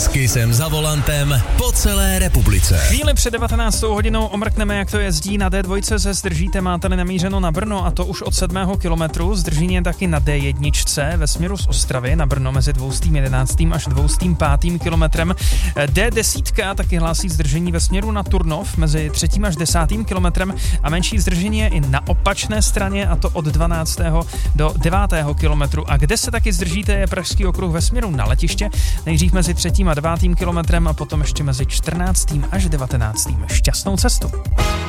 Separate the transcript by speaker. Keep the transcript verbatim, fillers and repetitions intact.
Speaker 1: S Kissem za volantem po celé republice.
Speaker 2: Chvíli před devatenáctou hodinou omrkneme, jak to jezdí na dé dva. Se zdržíte, máte-li namířeno na Brno, a to už od sedmého kilometru. Zdržení je taky na dé jedna ve směru z Ostravy na Brno mezi dvě stě jedenáct až dvě stě pět kilometrem. dé deset taky hlásí zdržení ve směru na Turnov mezi třetím až desátým kilometrem a menší zdržení je i na opačné straně, a to od dvanáctého do devátého kilometru. A kde se taky zdržíte, je Pražský okruh ve směru na letiště, nejdřív mezi třetím a devátým kilometrem a potom ještě mezi čtrnáctým až devatenáctým Šťastnou cestu.